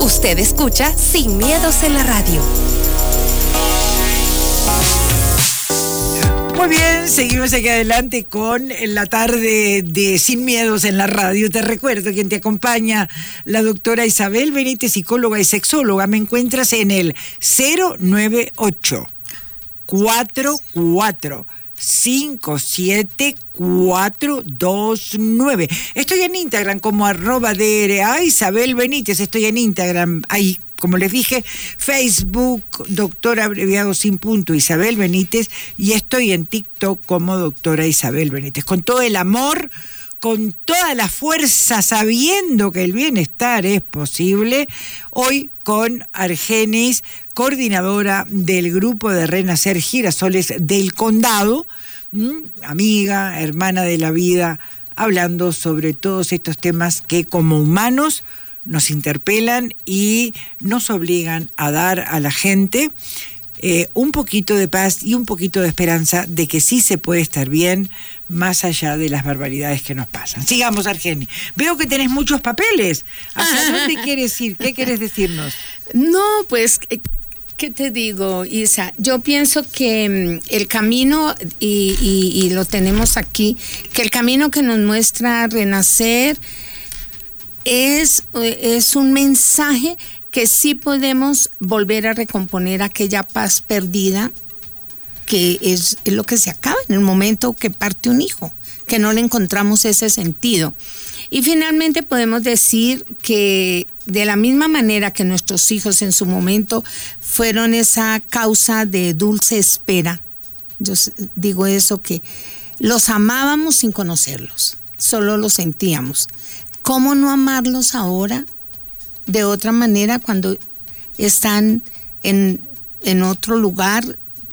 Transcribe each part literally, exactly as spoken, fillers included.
Usted escucha Sin Miedos en la Radio. Muy bien, seguimos aquí adelante con la tarde de Sin Miedos en la Radio. Te recuerdo quien te acompaña, la doctora Isabel Benítez, psicóloga y sexóloga. Me encuentras en el cero nueve ocho, cuatro cuatro, cinco siete cuatro dos nueve. Estoy en Instagram como arroba D R A Isabel Benítez. Estoy en Instagram ahí, como les dije, Facebook, doctora abreviado sin punto Isabel Benítez, y estoy en TikTok como doctora Isabel Benítez. Con todo el amor, con toda la fuerza, sabiendo que el bienestar es posible, hoy con Argenis, coordinadora del grupo de Renacer Girasoles del Condado, ¿m? amiga, hermana de la vida, hablando sobre todos estos temas que como humanos nos interpelan y nos obligan a dar a la gente eh, un poquito de paz y un poquito de esperanza de que sí se puede estar bien más allá de las barbaridades que nos pasan. Sigamos, Argeni. Veo que tenés muchos papeles. ¿Hacia dónde quieres ir? ¿Qué quieres decirnos? No, pues, ¿qué te digo, Isa? Yo pienso que el camino, y, y, y lo tenemos aquí, que el camino que nos muestra Renacer Es, es un mensaje que sí podemos volver a recomponer aquella paz perdida, que es, es lo que se acaba en el momento que parte un hijo, que no le encontramos ese sentido. Y finalmente podemos decir que de la misma manera que nuestros hijos en su momento fueron esa causa de dulce espera, yo digo eso, que los amábamos sin conocerlos, solo los sentíamos. ¿Cómo no amarlos ahora de otra manera cuando están en, en otro lugar?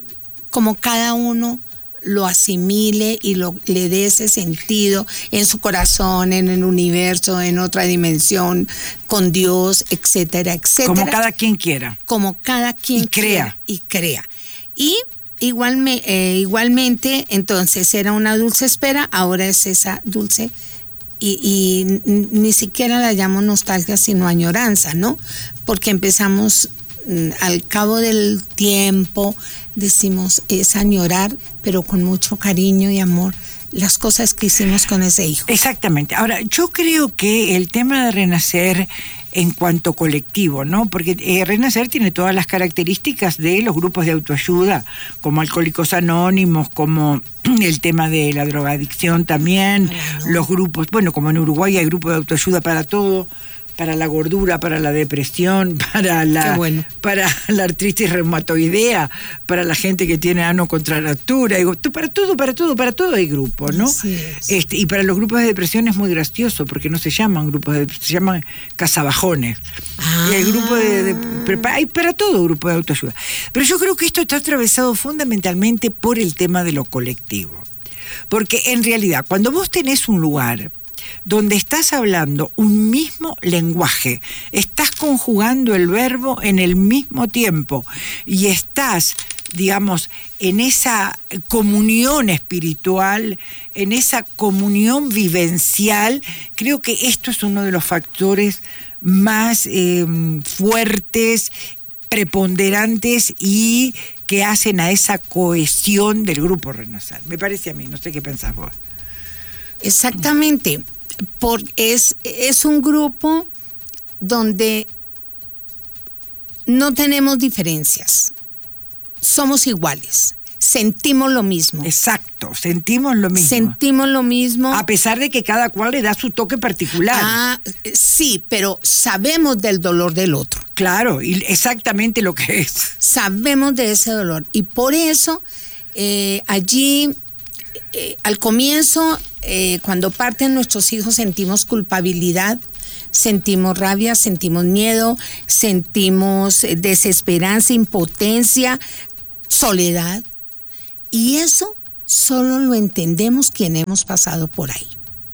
Como cada uno lo asimile y lo, le dé ese sentido en su corazón, en el universo, en otra dimensión, con Dios, etcétera, etcétera. Como cada quien quiera. Como cada quien y crea. Y crea. Y igualme, eh, igualmente, entonces era una dulce espera, ahora es esa dulce Y, y ni siquiera la llamo nostalgia, sino añoranza, ¿no? Porque empezamos, al cabo del tiempo, decimos, es añorar, pero con mucho cariño y amor, las cosas que hicimos con ese hijo. Exactamente. Ahora, yo creo que el tema de Renacer en cuanto colectivo, ¿no? Porque eh, Renacer tiene todas las características de los grupos de autoayuda, como Alcohólicos Anónimos, como el tema de la drogadicción también, bueno, los grupos, bueno, como en Uruguay hay grupos de autoayuda para todo, para la gordura, para la depresión, para la, bueno. para la artritis reumatoidea, para la gente que tiene ano contractura, para todo, para todo, para todo hay grupos, ¿no? Este, y para los grupos de depresión es muy gracioso, porque no se llaman grupos de depresión, se llaman cazabajones. Ah. Y hay grupos de, de hay para todo grupo de autoayuda. Pero yo creo que esto está atravesado fundamentalmente por el tema de lo colectivo. Porque en realidad, cuando vos tenés un lugar donde estás hablando un mismo lenguaje, estás conjugando el verbo en el mismo tiempo y estás, digamos, en esa comunión espiritual, en esa comunión vivencial, creo que esto es uno de los factores más eh, fuertes, preponderantes y que hacen a esa cohesión del grupo Renacer. Me parece a mí, no sé qué pensás vos. Exactamente. Por, es, es un grupo donde no tenemos diferencias, somos iguales, sentimos lo mismo. Exacto, sentimos lo mismo. Sentimos lo mismo. A pesar de que cada cual le da su toque particular. Ah, sí, pero sabemos del dolor del otro. Claro, y exactamente lo que es. Sabemos de ese dolor y por eso eh, allí eh, al comienzo, eh, cuando parten nuestros hijos, sentimos culpabilidad, sentimos rabia, sentimos miedo, sentimos desesperanza, impotencia, soledad. Y eso solo lo entendemos quien hemos pasado por ahí.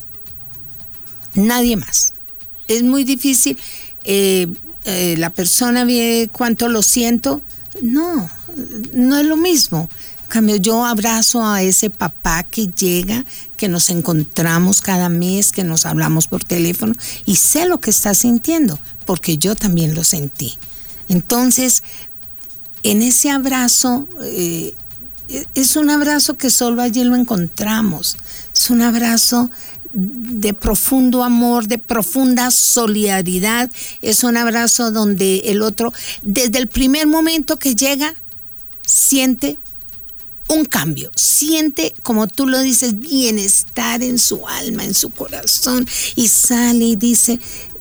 Nadie más. Es muy difícil. Eh, eh, la persona ve cuánto lo siento. No, no es lo mismo. En cambio, yo abrazo a ese papá que llega, que nos encontramos cada mes, que nos hablamos por teléfono y sé lo que está sintiendo, porque yo también lo sentí. Entonces, en ese abrazo, eh, es un abrazo que solo allí lo encontramos. Es un abrazo de profundo amor, de profunda solidaridad. Es un abrazo donde el otro, desde el primer momento que llega, siente un cambio, siente, como tú lo dices, bienestar en su alma, en su corazón, y sale y dice,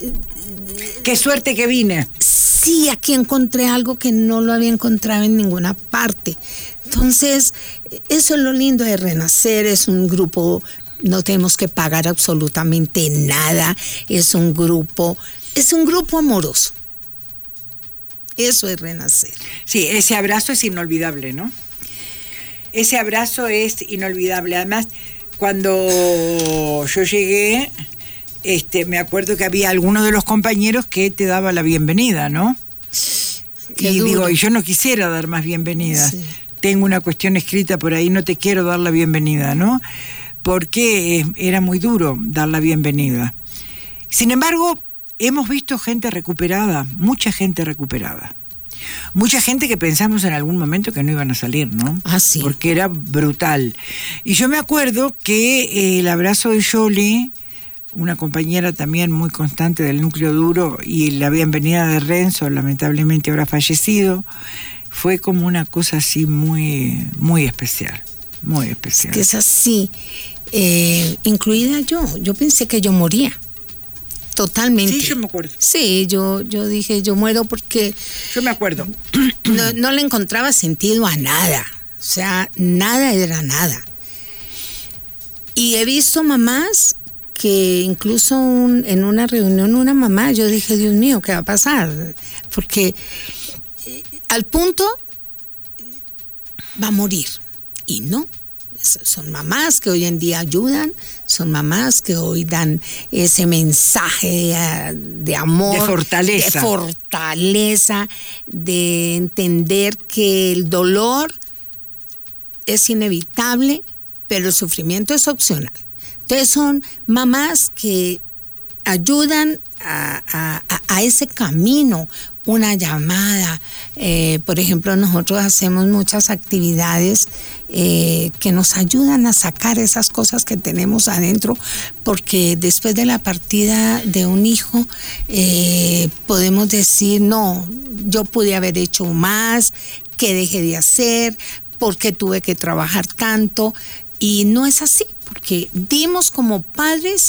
qué suerte que vine. Sí, aquí encontré algo que no lo había encontrado en ninguna parte. Entonces, eso es lo lindo de Renacer. Es un grupo, no tenemos que pagar absolutamente nada, es un grupo, es un grupo amoroso. Eso es Renacer. Sí, ese abrazo es inolvidable, ¿no? Ese abrazo es inolvidable. Además, cuando yo llegué, este, me acuerdo que había alguno de los compañeros que te daba la bienvenida, ¿no? Qué y duro. digo, y yo no quisiera dar más bienvenidas. Sí. Tengo una cuestión escrita por ahí, no te quiero dar la bienvenida, ¿no? Porque era muy duro dar la bienvenida. Sin embargo, hemos visto gente recuperada, mucha gente recuperada. Mucha gente que pensamos en algún momento que no iban a salir, ¿no? Ah, sí. Porque era brutal. Y yo me acuerdo que eh, el abrazo de Yoli, una compañera también muy constante del núcleo duro, y la bienvenida de Renzo, lamentablemente ahora fallecido, fue como una cosa así muy, muy especial, muy especial. Que es así, eh, incluida yo. Yo pensé que yo moría. Totalmente. Sí, yo me acuerdo. Sí, yo, yo dije, yo muero porque Yo me acuerdo. no, no le encontraba sentido a nada. O sea, nada era nada. Y he visto mamás que incluso un, en una reunión, una mamá, yo dije, Dios mío, ¿qué va a pasar? Porque eh, al punto va a morir. Y no. Son mamás que hoy en día ayudan, son mamás que hoy dan ese mensaje de, de amor, de fortaleza. de fortaleza, de entender que el dolor es inevitable, pero el sufrimiento es opcional. Entonces son mamás que ayudan a, a, a ese camino, una llamada. Eh, por ejemplo, nosotros hacemos muchas actividades eh, que nos ayudan a sacar esas cosas que tenemos adentro, porque después de la partida de un hijo eh, podemos decir, no, yo pude haber hecho más, ¿qué dejé de hacer? ¿Por qué tuve que trabajar tanto? Y no es así, porque dimos como padres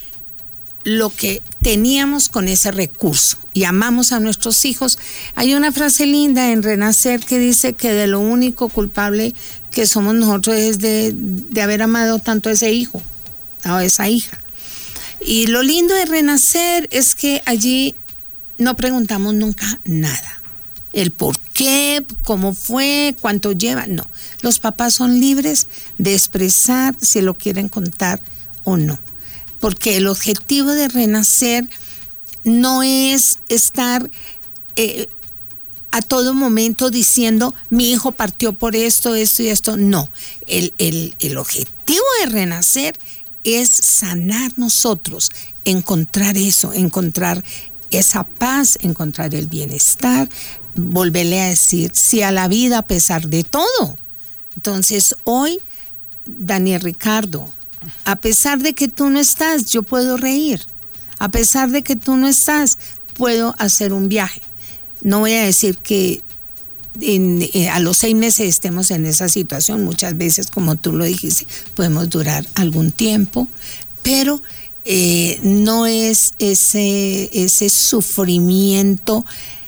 lo que teníamos con ese recurso y amamos a nuestros hijos. Hay una frase linda en Renacer que dice que de lo único culpable que somos nosotros es de, de haber amado tanto a ese hijo, a esa hija. Y lo lindo de Renacer es que allí no preguntamos nunca nada. El por qué, cómo fue, cuánto lleva, no. Los papás son libres de expresar si lo quieren contar o no. Porque el objetivo de Renacer no es estar eh, a todo momento diciendo mi hijo partió por esto, esto y esto. No, el, el, el objetivo de Renacer es sanar nosotros, encontrar eso, encontrar esa paz, encontrar el bienestar, volverle a decir sí a la vida a pesar de todo. Entonces hoy, Daniel Ricardo, a pesar de que tú no estás, yo puedo reír. A pesar de que tú no estás, puedo hacer un viaje. No voy a decir que en, eh, a los seis meses estemos en esa situación. Muchas veces, como tú lo dijiste, podemos durar algún tiempo, pero eh, no es ese, ese sufrimiento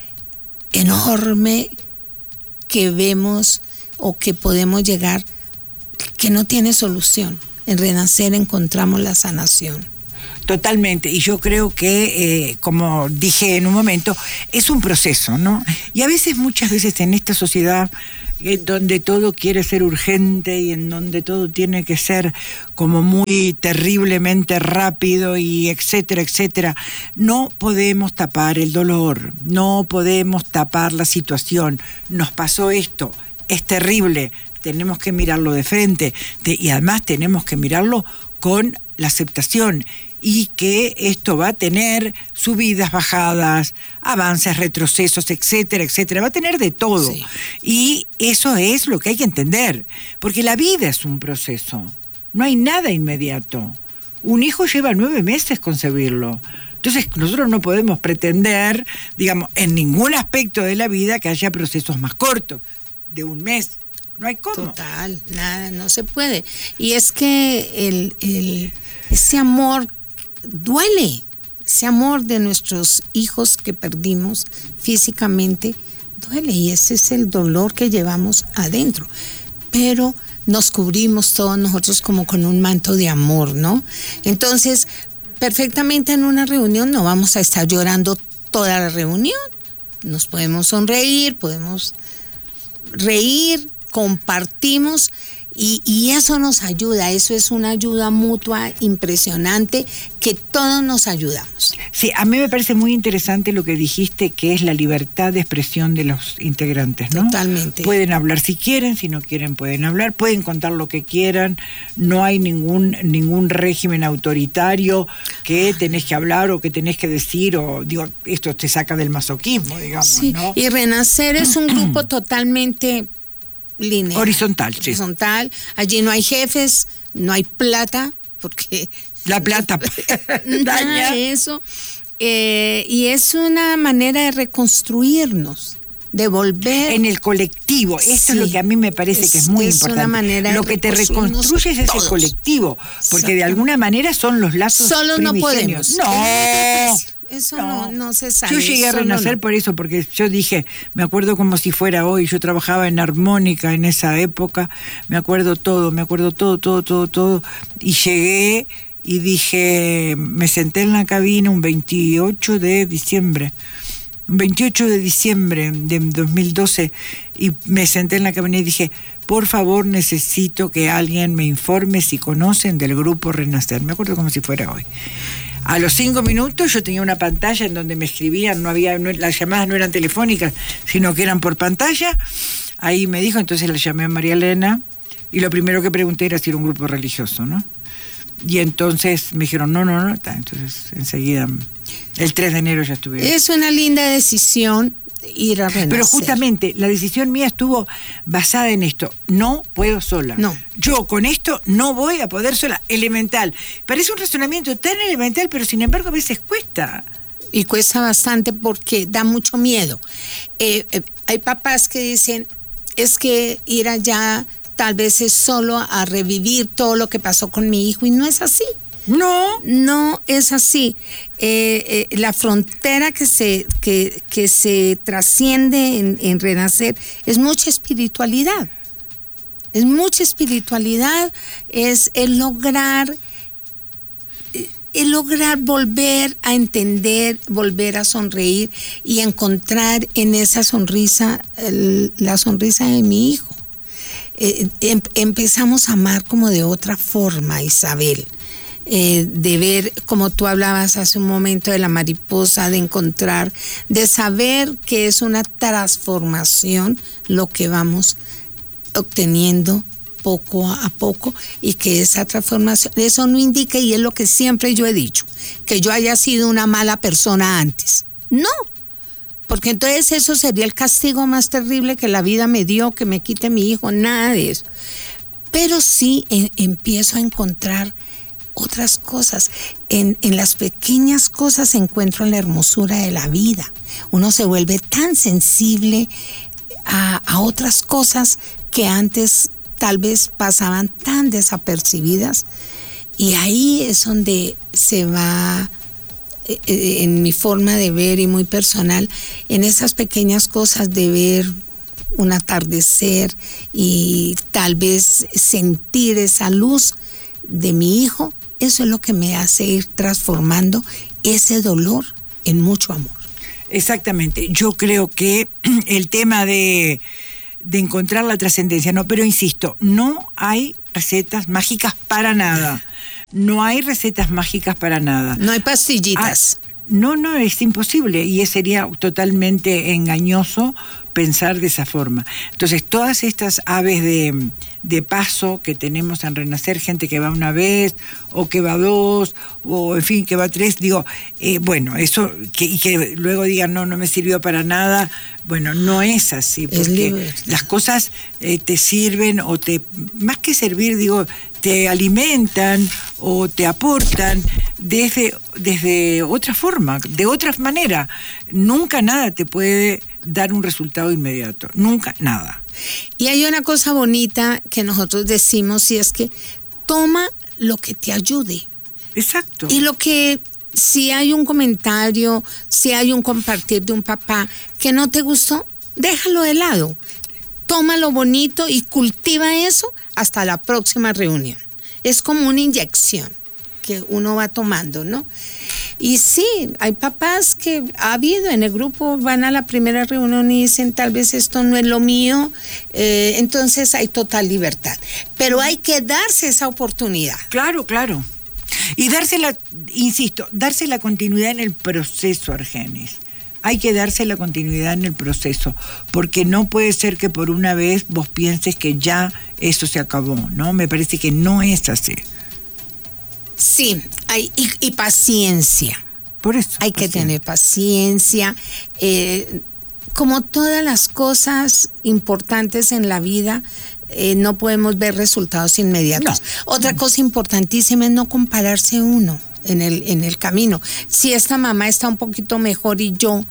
enorme que vemos o que podemos llegar, que no tiene solución. En Renacer encontramos la sanación. Totalmente, y yo creo que, eh, como dije en un momento, es un proceso, ¿no? Y a veces, muchas veces en esta sociedad, eh, donde todo quiere ser urgente y en donde todo tiene que ser como muy terriblemente rápido y etcétera, etcétera, no podemos tapar el dolor, no podemos tapar la situación. Nos pasó esto, es terrible, tenemos que mirarlo de frente te, y además tenemos que mirarlo con la aceptación y que esto va a tener subidas, bajadas, avances, retrocesos, etcétera, etcétera. Va a tener de todo. Sí. Y eso es lo que hay que entender, porque la vida es un proceso. No hay nada inmediato. Un hijo lleva nueve meses concebirlo. Entonces nosotros no podemos pretender, digamos, en ningún aspecto de la vida que haya procesos más cortos, de un mes. No hay cómo. Total, nada, no se puede. Y es que el, el, ese amor duele, ese amor de nuestros hijos que perdimos físicamente, duele, y ese es el dolor que llevamos adentro. Pero nos cubrimos todos nosotros como con un manto de amor, ¿no? Entonces, perfectamente en una reunión no vamos a estar llorando toda la reunión. Nos podemos sonreír, podemos reír, compartimos y, y eso nos ayuda, eso es una ayuda mutua impresionante que todos nos ayudamos. Sí, a mí me parece muy interesante lo que dijiste, que es la libertad de expresión de los integrantes, ¿no? Totalmente. Pueden hablar si quieren, si no quieren pueden hablar, pueden contar lo que quieran, no hay ningún ningún régimen autoritario que tenés que hablar o que tenés que decir, o digo, esto te saca del masoquismo, digamos, sí, ¿no? Y Renacer es un grupo totalmente lineal. Horizontal, sí. Horizontal. Allí no hay jefes, no hay plata, porque la plata daña eso. Eh, y es una manera de reconstruirnos, de volver en el colectivo. Esto sí, es lo que a mí me parece es, que es muy es importante. Una manera lo que te reconstruyes es el colectivo, porque de alguna manera son los lazos Solo primigenios. no podemos. No. Eso no, no, no se sabe. Yo llegué a renacer no. por eso, porque yo dije, me acuerdo como si fuera hoy, yo trabajaba en armónica en esa época, me acuerdo todo, me acuerdo todo, todo, todo, todo, y llegué y dije, me senté en la cabina un veintiocho de diciembre, un veintiocho de diciembre de dos mil doce, y me senté en la cabina y dije, por favor, necesito que alguien me informe si conocen del grupo Renacer. Me acuerdo como si fuera hoy. A los cinco minutos yo tenía una pantalla en donde me escribían, no había, no, las llamadas no eran telefónicas, sino que eran por pantalla. Ahí me dijo, entonces la llamé a María Elena, y lo primero que pregunté era si era un grupo religioso, ¿no? Y entonces me dijeron, no, no, no, entonces enseguida, el tres de enero ya estuve. Es una linda decisión ir a Renacer. Pero justamente la decisión mía estuvo basada en esto, no puedo sola. No. Yo con esto no voy a poder sola, elemental. Parece un razonamiento tan elemental, pero sin embargo a veces cuesta. Y cuesta bastante porque da mucho miedo. Eh, eh, hay papás que dicen, es que ir allá tal vez es solo a revivir todo lo que pasó con mi hijo, y no es así. No. No es así. Eh, eh, la frontera que se, que, que se trasciende en, en Renacer es mucha espiritualidad. Es mucha espiritualidad, es el lograr, el lograr volver a entender, volver a sonreír y encontrar en esa sonrisa el, la sonrisa de mi hijo. Eh, em, empezamos a amar como de otra forma, Isabel. Eh, de ver, como tú hablabas hace un momento, de la mariposa, de encontrar, de saber que es una transformación lo que vamos obteniendo poco a poco, y que esa transformación, eso no indica, y es lo que siempre yo he dicho, que yo haya sido una mala persona antes. No, porque entonces eso sería el castigo más terrible que la vida me dio, que me quite mi hijo, nada de eso. Pero sí eh, empiezo a encontrar otras cosas. En, en las pequeñas cosas encuentro la hermosura de la vida. Uno se vuelve tan sensible a, a otras cosas que antes tal vez pasaban tan desapercibidas, y ahí es donde se va, eh, en mi forma de ver y muy personal, en esas pequeñas cosas de ver un atardecer y tal vez sentir esa luz de mi hijo. Eso es lo que me hace ir transformando ese dolor en mucho amor. Exactamente. Yo creo que el tema de, de encontrar la trascendencia, no, pero insisto, no hay recetas mágicas para nada. No hay recetas mágicas para nada. No hay pastillitas. Ah, No, no, es imposible y sería totalmente engañoso pensar de esa forma. Entonces, todas estas aves de, de paso que tenemos en Renacer, gente que va una vez, o que va dos, o en fin, que va tres, digo, eh, bueno, eso, que, y que luego digan, no, no me sirvió para nada, bueno, no es así, porque las cosas eh, te sirven, o te, más que servir, digo, te alimentan o te aportan desde, desde otra forma, de otra manera. Nunca nada te puede dar un resultado inmediato, nunca nada. Y hay una cosa bonita que nosotros decimos y es que toma lo que te ayude. Exacto. Y lo que, si hay un comentario, si hay un compartir de un papá que no te gustó, déjalo de lado. Toma lo bonito y cultiva eso hasta la próxima reunión. Es como una inyección que uno va tomando, ¿no? Y sí, hay papás que ha habido en el grupo, van a la primera reunión y dicen, tal vez esto no es lo mío, eh, entonces hay total libertad. Pero hay que darse esa oportunidad. Claro, claro. Y dársela, insisto, darse la continuidad en el proceso, Argenis. Hay que darse la continuidad en el proceso, porque no puede ser que por una vez vos pienses que ya eso se acabó, ¿no? Me parece que no es así. Sí, hay, y, y paciencia. Por eso. Hay paciencia. que tener paciencia. Eh, como todas las cosas importantes en la vida, eh, no podemos ver resultados inmediatos. No. Otra cosa importantísima es no compararse uno en el, en el camino. Si esta mamá está un poquito mejor y yo,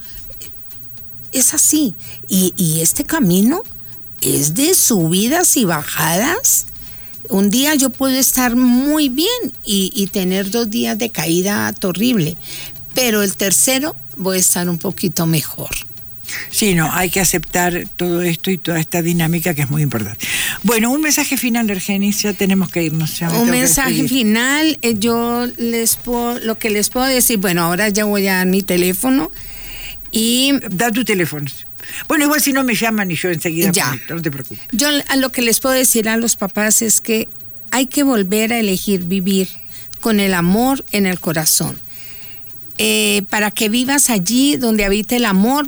es así. Y, y este camino es de subidas y bajadas. Un día yo puedo estar muy bien y, y tener dos días de caída terrible, pero el tercero voy a estar un poquito mejor. Sí, no, hay que aceptar todo esto y toda esta dinámica que es muy importante. Bueno, un mensaje final, Argenis, ya tenemos que irnos. Ya un mensaje final, eh, yo les puedo, lo que les puedo decir, bueno, ahora ya voy a dar mi teléfono y... Da tu teléfono. Bueno, igual si no me llaman y yo enseguida ya. conecto, no te preocupes. Yo a lo que les puedo decir a los papás es que hay que volver a elegir vivir con el amor en el corazón. Eh, para que vivas allí donde habite el amor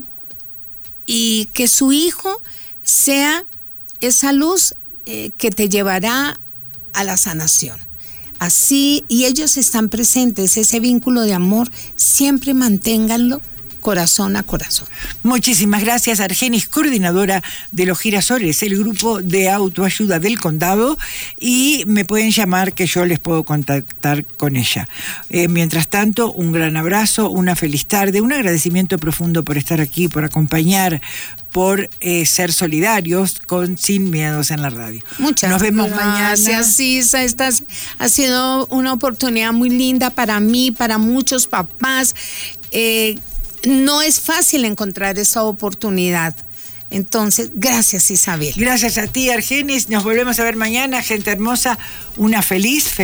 y que su hijo sea esa luz eh, que te llevará a la sanación. Así, y ellos están presentes, ese vínculo de amor, siempre manténganlo corazón a corazón. Muchísimas gracias, Argenis, coordinadora de Los Girasoles, el grupo de autoayuda del condado, y me pueden llamar que yo les puedo contactar con ella. Eh, mientras tanto, un gran abrazo, una feliz tarde, un agradecimiento profundo por estar aquí, por acompañar, por eh, ser solidarios con Sin Miedos en la Radio. Muchas Nos vemos gracias, mañana. Sisa. Esta ha sido una oportunidad muy linda para mí, para muchos papás. Eh, No es fácil encontrar esa oportunidad. Entonces, gracias, Isabel. Gracias a ti, Argenis. Nos volvemos a ver mañana, gente hermosa. Una feliz, feliz